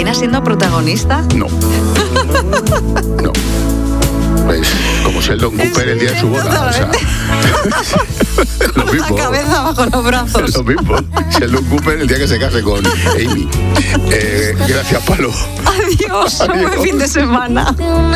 imaginas siendo protagonista? No. No. Pues como Sheldon Cooper el día de su boda. O sea, con la cabeza bajo los brazos. Es lo mismo. Sheldon Cooper el día que se case con Amy. Gracias, Palo. Adiós. Buen fin de semana.